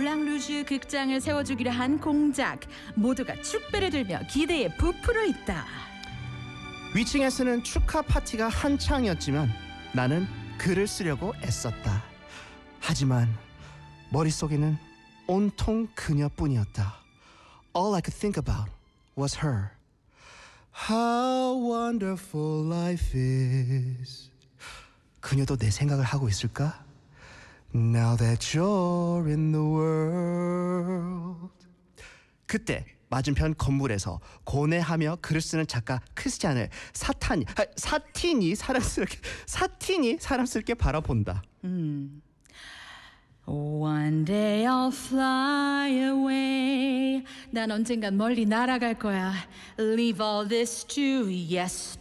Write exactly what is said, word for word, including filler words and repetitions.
물랑루즈 극장을 세워주기로 한 공작. 모두가 축배를 들며 기대에 부풀어 있다. 위층에서는 축하 파티가 한창이었지만 나는 글을 쓰려고 애썼다. 하지만 머릿속에는 온통 그녀뿐이었다. All I could think about was her. How wonderful life is. 그녀도 내 생각을 하고 있을까? Now that you're in the world. 그때 맞은편 건물에서 고뇌하며 글을 쓰는 작가 크리스찬을 사탄이 아, 사틴이 사람스럽게 사틴이 사람스럽게 바라본다. 음. One day I'll fly away. 난 언젠간 멀리 날아갈 거야. Leave all this to yesterday.